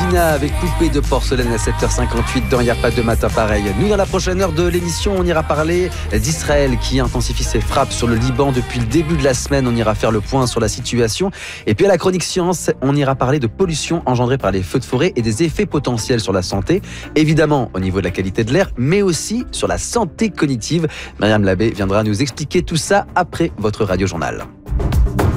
Mélina avec Poupée de porcelaine à 7h58 dans Il n'y a pas de matin pareil. Nous, dans la prochaine heure de l'émission, on ira parler d'Israël qui intensifie ses frappes sur le Liban depuis le début de la semaine. On ira faire le point sur la situation. Et puis à la chronique science, on ira parler de pollution engendrée par les feux de forêt et des effets potentiels sur la santé. Évidemment au niveau de la qualité de l'air, mais aussi sur la santé cognitive. Myriam Labbé viendra nous expliquer tout ça après votre radio-journal.